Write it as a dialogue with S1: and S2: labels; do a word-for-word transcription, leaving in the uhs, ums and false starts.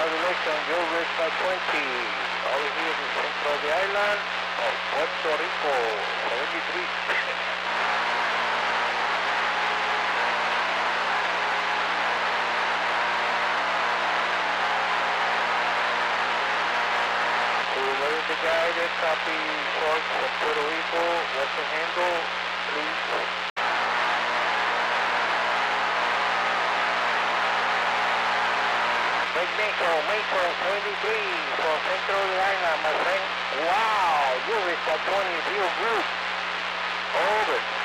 S1: Congratulations, you reached the twenty. Over here in the center of the island of Puerto Rico, seventy-three. The guy that copy short from Puerto Rico, what's the handle, please? Metro, Metro seventy-three from Central Island, my friend. Wow, you reached the twenty view group. Over.